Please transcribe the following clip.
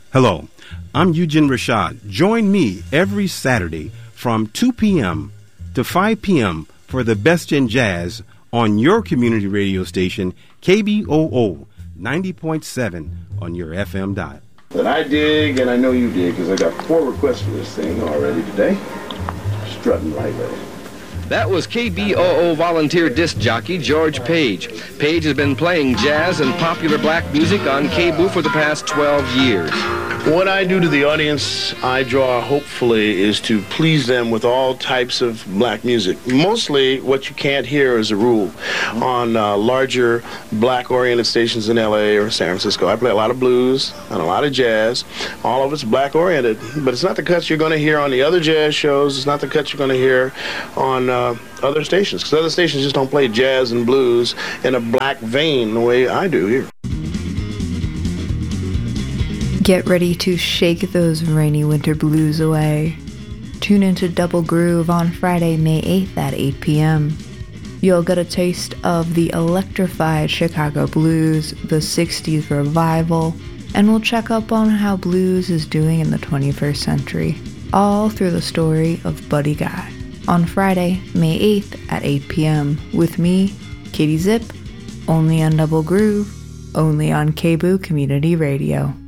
Hello, I'm Eugene Rashad. Join me every Saturday from 2 p.m. to 5 p.m. for the best in jazz on your community radio station, KBOO 90.7 on your FM dial. That I dig, and I know you dig, because I got 4 requests for this thing already today. Strutting lightly. That was KBOO volunteer disc jockey George Page. Page has been playing jazz and popular black music on KBOO for the past 12 years. What I do to the audience, I draw, hopefully, is to please them with all types of black music. Mostly what you can't hear as a rule on larger black-oriented stations in L.A. or San Francisco. I play a lot of blues and a lot of jazz. All of it's black-oriented, but it's not the cuts you're going to hear on the other jazz shows. It's not the cuts you're going to hear on other stations, because other stations just don't play jazz and blues in a black vein the way I do here. Get ready to shake those rainy winter blues away. Tune into Double Groove on Friday, May 8th at 8 p.m. You'll get a taste of the electrified Chicago blues, the 60s revival, and we'll check up on how blues is doing in the 21st century, all through the story of Buddy Guy. On Friday, May 8th at 8 p.m. with me, Katie Zip, only on Double Groove, only on KBOO Community Radio.